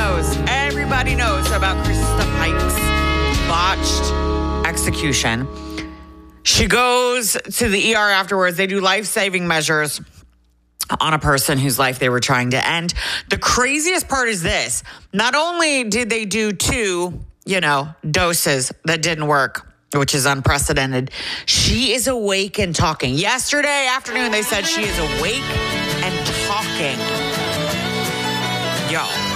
Everybody knows about Krista Pike's botched execution. She goes to the ER afterwards. They do life-saving measures on a person whose life they were trying to end. The craziest part is this. Not only did they do 2, doses that didn't work, which is unprecedented, she is awake and talking. Yesterday afternoon, they said she is awake and talking. Y'all.